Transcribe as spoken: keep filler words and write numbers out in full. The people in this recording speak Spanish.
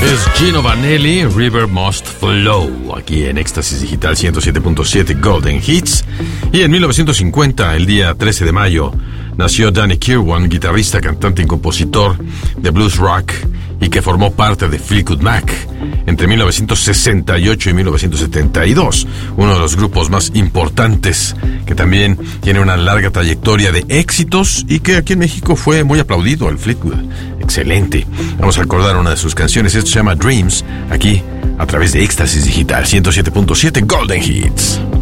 Es Gino Vanelli, River Must Flow, aquí en Éxtasis Digital ciento siete punto siete Golden Hits. Y en mil novecientos cincuenta, el día trece de mayo, nació Danny Kirwan, guitarrista, cantante y compositor de blues rock, y que formó parte de Fleetwood Mac entre mil novecientos sesenta y ocho y mil novecientos setenta y dos, uno de los grupos más importantes, que también tiene una larga trayectoria de éxitos y que aquí en México fue muy aplaudido, el Fleetwood. Excelente. Vamos a recordar una de sus canciones. Esto se llama Dreams, aquí a través de Éxtasis Digital ciento siete punto siete Golden Hits.